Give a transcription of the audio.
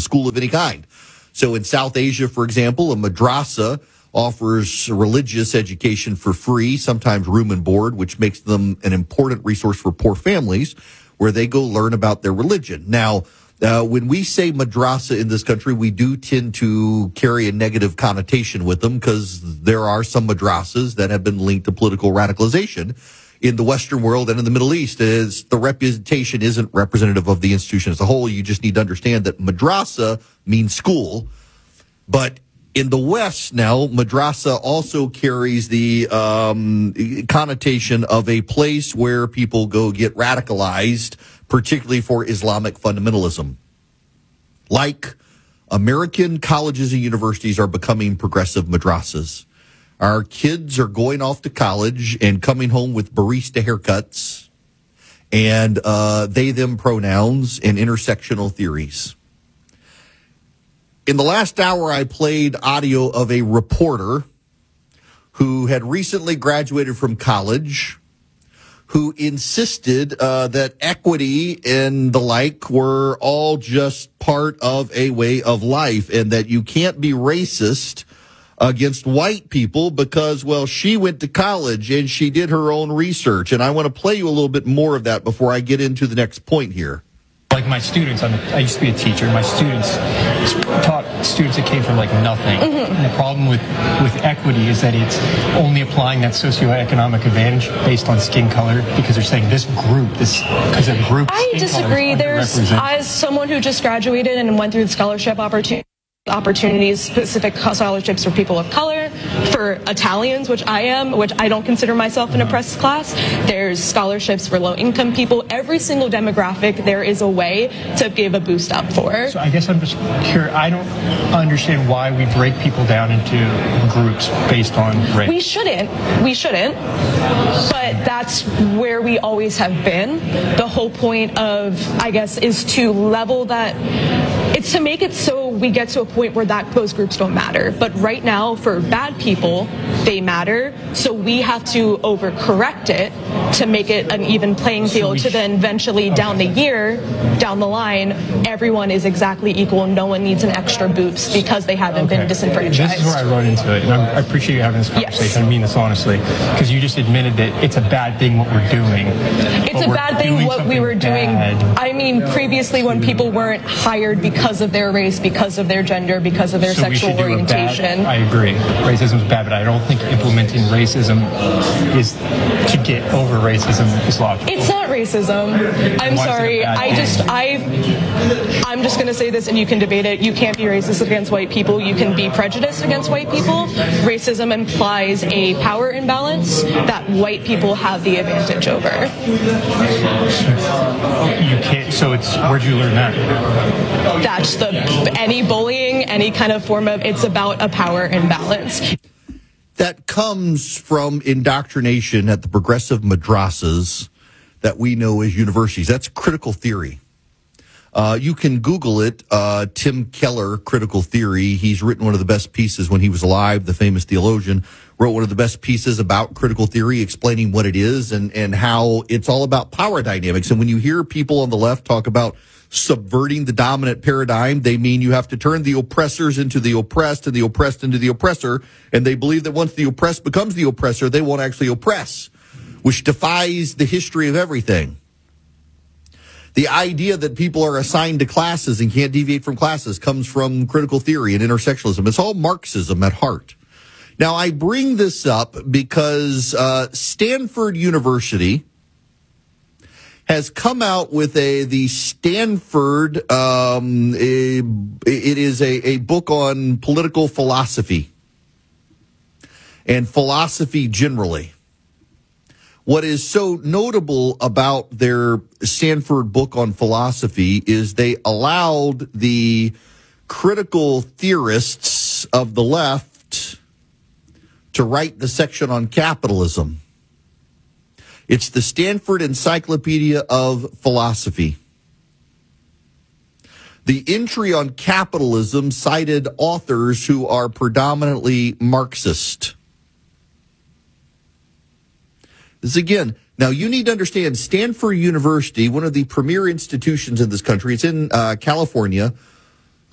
school of any kind. So in South Asia, for example, a madrasa offers religious education for free, sometimes room and board, which makes them an important resource for poor families where they go learn about their religion. Now, when we say madrasa in this country, we do tend to carry a negative connotation with them because there are some madrasas that have been linked to political radicalization in the Western world and in the Middle East. Is the representation isn't representative of the institution as a whole. You just need to understand that madrasa means school, but in the West now, madrasa also carries the connotation of a place where people go get radicalized, particularly for Islamic fundamentalism. Like American colleges and universities are becoming progressive madrasas. Our kids are going off to college and coming home with barista haircuts and they-them pronouns and intersectional theories. In the last hour, I played audio of a reporter who had recently graduated from college, who insisted that equity and the like were all just part of a way of life and that you can't be racist against white people because, well, she went to college and she did her own research. And I want to play you a little bit more of that before I get into the next point here. Like my students, I used to be a teacher. My students taught students that came from like nothing. Mm-hmm. And the problem with equity is that it's only applying that socioeconomic advantage based on skin color because they're saying this group, because of group. I disagree. As someone who just graduated and went through the scholarship opportunities, specific scholarships for people of color, for Italians, which I am, which I don't consider myself an oppressed class. There's scholarships for low-income people. Every single demographic, there is a way to give a boost up for. So I guess I'm just curious. I don't understand why we break people down into groups based on race. We shouldn't. But that's where we always have been. The whole point of, I guess, is to level that. It's to make it so we get to a point where those groups don't matter. But right now, for bad people, they matter. So we have to overcorrect it to make it an even playing field. So then eventually down the line, everyone is exactly equal. No one needs an extra boost because they haven't been disenfranchised. This is where I run into it. And I appreciate you having this conversation. Yes. I mean this honestly. Because you just admitted that it's a bad thing what we're doing. It's a bad thing what we were doing. I mean, previously when people weren't hired because of their race, because of their gender, because of their sexual orientation. I agree. Racism is bad, but I don't think implementing racism is to get over racism is logical. It's not racism. I'm sorry. I'm just going to say this and you can debate it. You can't be racist against white people. You can be prejudiced against white people. Racism implies a power imbalance that white people have the advantage over. You can't. So where'd you learn that? That's any bullying, any kind of form of, it's about a power imbalance. That comes from indoctrination at the progressive madrasas that we know as universities. That's critical theory. You can Google it, Tim Keller, Critical Theory. He's written one of the best pieces when he was alive, the famous theologian, wrote one of the best pieces about critical theory, explaining what it is and how it's all about power dynamics. And when you hear people on the left talk about subverting the dominant paradigm, they mean you have to turn the oppressors into the oppressed and the oppressed into the oppressor. And they believe that once the oppressed becomes the oppressor, they won't actually oppress, which defies the history of everything. The idea that people are assigned to classes and can't deviate from classes comes from critical theory and intersectionalism. It's all Marxism at heart. Now, I bring this up because Stanford University has come out with the Stanford, it is a book on political philosophy and philosophy generally. What is so notable about their Stanford book on philosophy is they allowed the critical theorists of the left to write the section on capitalism. It's the Stanford Encyclopedia of Philosophy. The entry on capitalism cited authors who are predominantly Marxist. This again, now you need to understand Stanford University, one of the premier institutions in this country. It's in California.